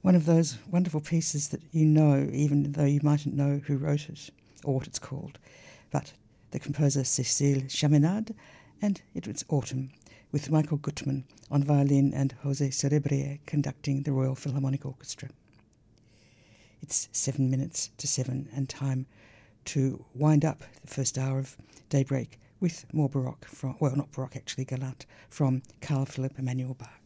One of those wonderful pieces that you know, even though you mightn't know who wrote it or what it's called. But the composer Cécile Chaminade, and it was Autumn, with Michael Gutmann on violin and José Cerebrier conducting the Royal Philharmonic Orchestra. It's 7 minutes to 7 and time to wind up the first hour of Daybreak with more Baroque, not Baroque actually, Galant, from Carl Philipp Emanuel Bach.